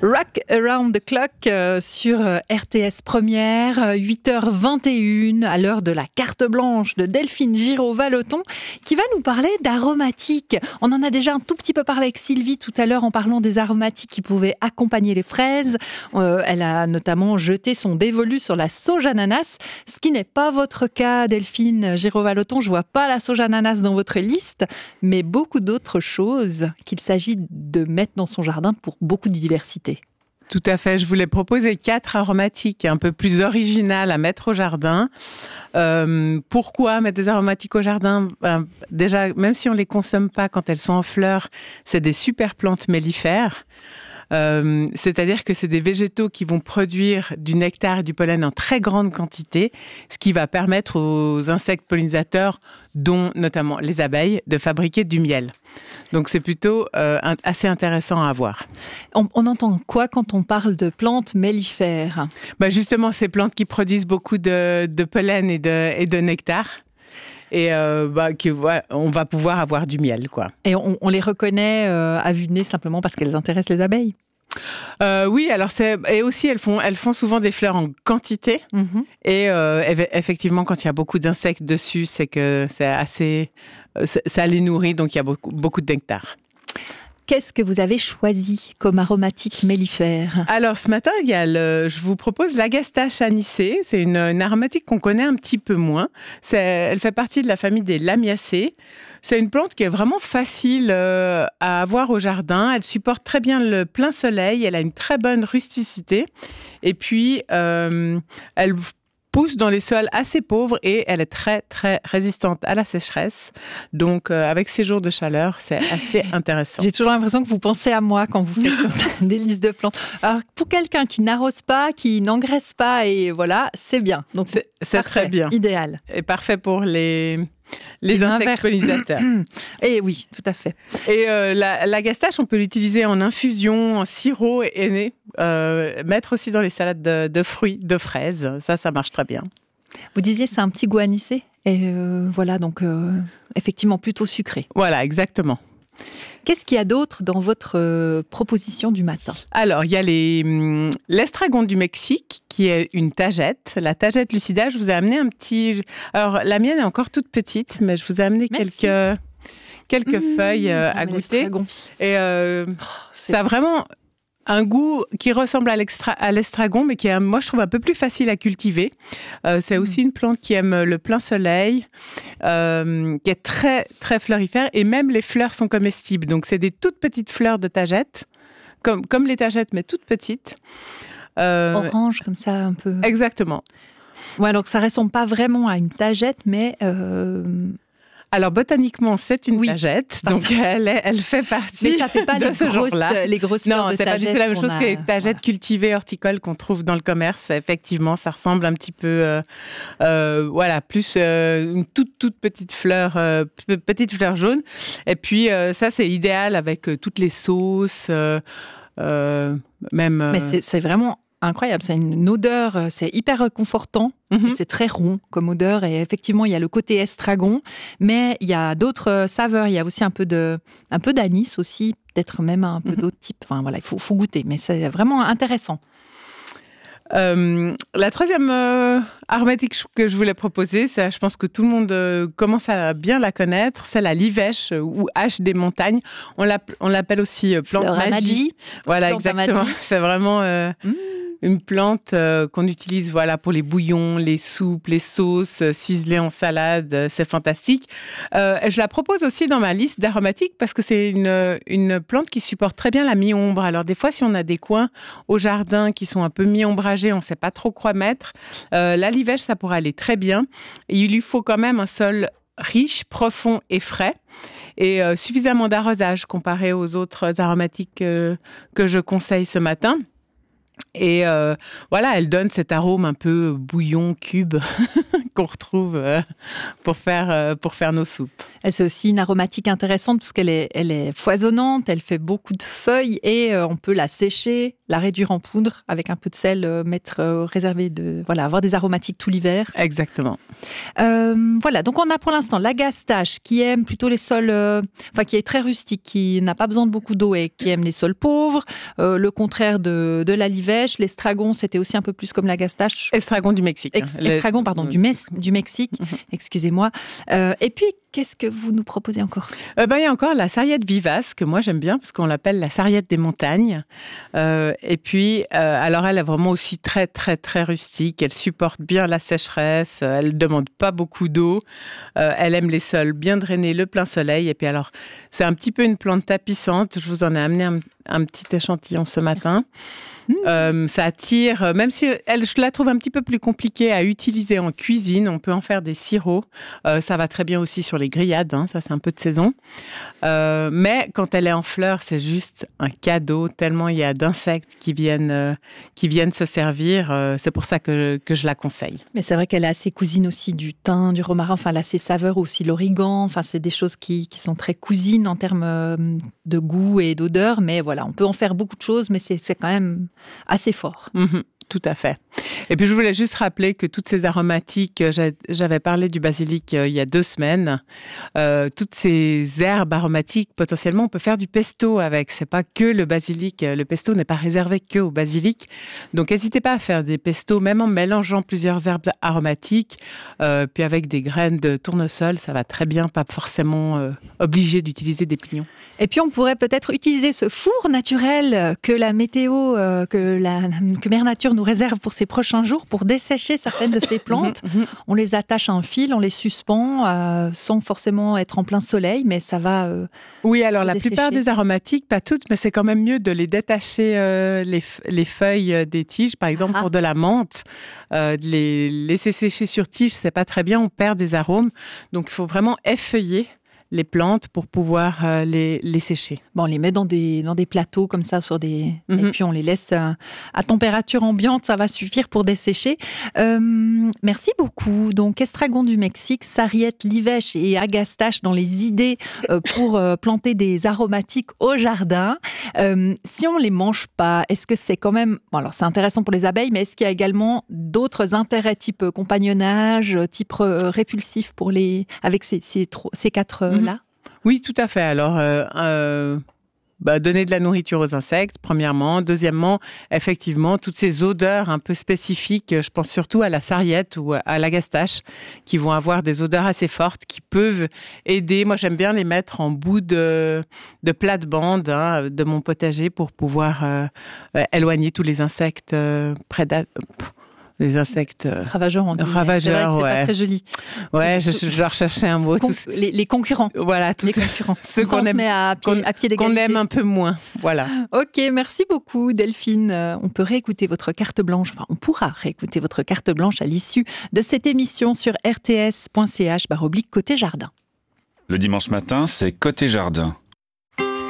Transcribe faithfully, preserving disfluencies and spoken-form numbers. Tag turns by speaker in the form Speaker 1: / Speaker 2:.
Speaker 1: Rock Around the Clock euh, sur euh, R T S Première, euh, huit heures vingt et une, à l'heure de la carte blanche de Delphine Giraud-Vallotton, qui va nous parler d'aromatiques. On en a déjà un tout petit peu parlé avec Sylvie tout à l'heure en parlant des aromatiques qui pouvaient accompagner les fraises. Euh, elle a notamment jeté son dévolu sur la sauge ananas, ce qui n'est pas votre cas, Delphine Giraud-Vallotton. Je vois pas la sauge ananas dans votre liste, mais beaucoup d'autres choses qu'il s'agit de mettre dans son jardin pour beaucoup de diversité.
Speaker 2: Tout à fait. Je voulais proposer quatre aromatiques un peu plus originales à mettre au jardin. Euh, pourquoi mettre des aromatiques au jardin ? Ben, déjà, même si on les consomme pas quand elles sont en fleurs, c'est des super plantes mellifères. Euh, c'est-à-dire que c'est des végétaux qui vont produire du nectar et du pollen en très grande quantité, ce qui va permettre aux insectes pollinisateurs, dont notamment les abeilles, de fabriquer du miel. Donc c'est plutôt euh, un, assez intéressant à voir.
Speaker 1: On, on entend quoi quand on parle de plantes mellifères ?
Speaker 2: Bah justement, ces plantes qui produisent beaucoup de, de pollen et de, et de nectar. Et euh, bah, que, ouais, on va pouvoir avoir du miel, quoi.
Speaker 1: Et on, on les reconnaît euh, à vue de nez simplement parce qu'elles intéressent les abeilles.
Speaker 2: Euh, oui, alors c'est et aussi elles font elles font souvent des fleurs en quantité. Mm-hmm. Et euh, effectivement, quand il y a beaucoup d'insectes dessus, c'est que c'est assez ça les nourrit, donc il y a beaucoup beaucoup de nectar.
Speaker 1: Qu'est-ce que vous avez choisi comme aromatique mellifère ?
Speaker 2: Alors, ce matin, il y a le, je vous propose l'agastache anisée. C'est une, une aromatique qu'on connaît un petit peu moins. C'est, elle fait partie de la famille des lamiacées. C'est une plante qui est vraiment facile euh, à avoir au jardin. Elle supporte très bien le plein soleil. Elle a une très bonne rusticité. Et puis, euh, elle pousse dans les sols assez pauvres et elle est très, très résistante à la sécheresse. Donc, euh, avec ces jours de chaleur, c'est assez intéressant.
Speaker 1: J'ai toujours l'impression que vous pensez à moi quand vous faites comme ça, des listes de plantes. Alors, pour quelqu'un qui n'arrose pas, qui n'engraisse pas, et voilà, c'est bien. Donc,
Speaker 2: c'est, c'est
Speaker 1: parfait,
Speaker 2: très bien.
Speaker 1: Idéal.
Speaker 2: Et parfait pour les... Les, les insectes pollinisateurs.
Speaker 1: Et oui, tout à fait.
Speaker 2: Et euh, la, la gastache, on peut l'utiliser en infusion, en sirop aîné, euh, mettre aussi dans les salades de, de fruits, de fraises. Ça, ça marche très bien.
Speaker 1: Vous disiez c'est un petit goût anisé. Et euh, voilà, donc euh, effectivement plutôt sucré.
Speaker 2: Voilà, exactement.
Speaker 1: Qu'est-ce qu'il y a d'autre dans votre euh, proposition du matin ?
Speaker 2: Alors, il y a les, hum, l'estragon du Mexique, qui est une tagette. La tagette lucida, je vous ai amené un petit... Alors, la mienne est encore toute petite, mais je vous ai amené Merci. quelques, quelques mmh, feuilles euh, à goûter.
Speaker 1: L'estragon.
Speaker 2: Et euh, oh, ça a vraiment un goût qui ressemble à, l'extra, à l'estragon, mais qui est, moi, je trouve un peu plus facile à cultiver. Euh, c'est mmh. aussi une plante qui aime le plein soleil, euh, qui est très, très fleurifère, et même les fleurs sont comestibles. Donc, c'est des toutes petites fleurs de tagette, comme, comme les tagettes, mais toutes petites.
Speaker 1: Euh, Orange, comme ça, un peu.
Speaker 2: Exactement.
Speaker 1: Ouais, donc ça ne ressemble pas vraiment à une tagette, mais... Euh...
Speaker 2: Alors, botaniquement, c'est une oui, tagette, donc elle, est, elle fait partie
Speaker 1: Mais ça fait pas
Speaker 2: de
Speaker 1: les
Speaker 2: ce
Speaker 1: grosses,
Speaker 2: genre-là.
Speaker 1: Les grosses fleurs
Speaker 2: non,
Speaker 1: de
Speaker 2: c'est pas du tout la même chose
Speaker 1: a...
Speaker 2: que les tagettes voilà. cultivées horticoles qu'on trouve dans le commerce. Effectivement, ça ressemble un petit peu, euh, euh, voilà, plus euh, une toute toute petite fleur, euh, petite fleur jaune. Et puis euh, ça, c'est idéal avec euh, toutes les sauces, euh, euh, même. Euh...
Speaker 1: Mais c'est, c'est vraiment incroyable, c'est une odeur, c'est hyper réconfortant, mm-hmm. c'est très rond comme odeur et effectivement il y a le côté estragon, mais il y a d'autres saveurs, il y a aussi un peu, de, un peu d'anis aussi, peut-être même un peu mm-hmm. d'autres types, enfin voilà, il faut, faut goûter, mais c'est vraiment intéressant.
Speaker 2: Euh, la troisième euh, aromatique que je voulais proposer, c'est, je pense que tout le monde euh, commence à bien la connaître, c'est la livèche euh, ou hache des montagnes. On, l'appelle, on l'appelle aussi euh, plante magie. magie. Voilà, plante exactement. Magie. C'est vraiment euh, mmh. une plante euh, qu'on utilise voilà, pour les bouillons, les soupes, les sauces, euh, ciselées en salade. Euh, c'est fantastique. Euh, je la propose aussi dans ma liste d'aromatiques parce que c'est une, une plante qui supporte très bien la mi-ombre. Alors des fois, si on a des coins au jardin qui sont un peu mi-ombragés, on ne sait pas trop quoi mettre, euh, la livèche, ça pourrait aller très bien. Et il lui faut quand même un sol riche, profond et frais et euh, suffisamment d'arrosage comparé aux autres aromatiques euh, que je conseille ce matin. Et euh, voilà, elle donne cet arôme un peu bouillon, cube qu'on retrouve euh, pour, faire, euh, pour faire nos soupes.
Speaker 1: C'est aussi une aromatique intéressante parce qu'elle est, elle est foisonnante, elle fait beaucoup de feuilles et euh, on peut la sécher, la réduire en poudre avec un peu de sel, euh, mettre euh, réservé de voilà, avoir des aromatiques tout l'hiver.
Speaker 2: Exactement.
Speaker 1: Euh, voilà, donc on a pour l'instant l'agastache qui aime plutôt les sols, euh, enfin qui est très rustique, qui n'a pas besoin de beaucoup d'eau et qui aime les sols pauvres. Euh, le contraire de, de la livèche, l'estragon, c'était aussi un peu plus comme l'agastache.
Speaker 2: Estragon du Mexique.
Speaker 1: Ex-
Speaker 2: hein.
Speaker 1: Estragon, pardon,
Speaker 2: Le...
Speaker 1: du, Mes- du Mexique, excusez-moi. Euh, et puis, qu'est-ce que vous nous proposez encore ?
Speaker 2: Euh, ben, il y a encore la sarriette vivace, que moi j'aime bien, parce qu'on l'appelle la sarriette des montagnes. Euh, et puis, euh, alors elle est vraiment aussi très, très, très rustique. Elle supporte bien la sécheresse. Elle ne demande pas beaucoup d'eau. Euh, elle aime les sols bien drainés, le plein soleil. Et puis alors, c'est un petit peu une plante tapissante. Je vous en ai amené un, un petit échantillon ce matin. Mmh. Euh, ça attire, même si elle, je la trouve un petit peu plus compliquée à utiliser en cuisine, on peut en faire des sirops. Euh, ça va très bien aussi sur les grillades, hein, ça c'est un peu de saison. Euh, mais quand elle est en fleurs, c'est juste un cadeau, tellement il y a d'insectes qui viennent, euh, qui viennent se servir. Euh, c'est pour ça que, que je la conseille.
Speaker 1: Mais c'est vrai qu'elle est assez cousine aussi du thym, du romarin, enfin elle a ses saveurs aussi, l'origan. Enfin, c'est des choses qui, qui sont très cousines en termes de goût et d'odeur. Mais voilà, on peut en faire beaucoup de choses, mais c'est, c'est quand même assez fort.
Speaker 2: Mmh, tout à fait. Et puis, je voulais juste rappeler que toutes ces aromatiques, j'avais parlé du basilic il y a deux semaines, euh, toutes ces herbes aromatiques, potentiellement, on peut faire du pesto avec. C'est pas que le basilic. Le pesto n'est pas réservé que au basilic. Donc, n'hésitez pas à faire des pestos, même en mélangeant plusieurs herbes aromatiques. Euh, puis, avec des graines de tournesol, ça va très bien, pas forcément euh, obligé d'utiliser des pignons.
Speaker 1: Et puis, on pourrait peut-être utiliser ce four naturel que la météo, euh, que, la, que Mère Nature nous réserve pour ces prochains jours pour dessécher certaines de ces plantes. On les attache à un fil, on les suspend euh, sans forcément être en plein soleil, mais ça va euh,
Speaker 2: Oui, alors la
Speaker 1: dessécher.
Speaker 2: plupart des aromatiques, pas toutes, mais c'est quand même mieux de les détacher euh, les, les feuilles des tiges, par exemple ah. pour de la menthe, euh, de les laisser sécher sur tige, c'est pas très bien, on perd des arômes. Donc il faut vraiment effeuiller les plantes pour pouvoir euh, les, les sécher.
Speaker 1: Bon, on les met dans des, dans des plateaux comme ça, sur des...
Speaker 2: Mm-hmm.
Speaker 1: et puis on les laisse à, à température ambiante, ça va suffire pour dessécher. Euh, merci beaucoup. Donc, estragon du Mexique, sarriette, livèche et agastache dans les idées euh, pour euh, planter des aromatiques au jardin. Euh, si on les mange pas, est-ce que c'est quand même... Bon, alors c'est intéressant pour les abeilles, mais est-ce qu'il y a également d'autres intérêts type compagnonnage, type euh, répulsif pour les... avec ces, ces, ces quatre... Euh, là ?
Speaker 2: Oui, tout à fait. Alors, euh, euh, bah, donner de la nourriture aux insectes, premièrement. Deuxièmement, effectivement, toutes ces odeurs un peu spécifiques, je pense surtout à la sarriette ou à l'agastache, qui vont avoir des odeurs assez fortes, qui peuvent aider. Moi, j'aime bien les mettre en bout de, de plate-bande hein, de mon potager pour pouvoir euh, éloigner tous les insectes euh, prédateurs. Les insectes euh,
Speaker 1: ravageurs, on dit.
Speaker 2: Ravageurs,
Speaker 1: c'est vrai que c'est
Speaker 2: ouais.
Speaker 1: pas très joli.
Speaker 2: Ouais, je, je dois rechercher un mot.
Speaker 1: Con-
Speaker 2: tous...
Speaker 1: les, les concurrents.
Speaker 2: Voilà, tous
Speaker 1: les concurrents.
Speaker 2: ceux qu'on,
Speaker 1: qu'on
Speaker 2: aime,
Speaker 1: met à pied,
Speaker 2: qu'on,
Speaker 1: à pied d'égalité.
Speaker 2: qu'on aime un peu moins. Voilà.
Speaker 1: Ok, merci beaucoup Delphine. Euh, on peut réécouter votre carte blanche. Enfin, on pourra réécouter votre carte blanche à l'issue de cette émission sur r t s point c h barre oblique côté jardin.
Speaker 3: Le dimanche matin, c'est Côté Jardin.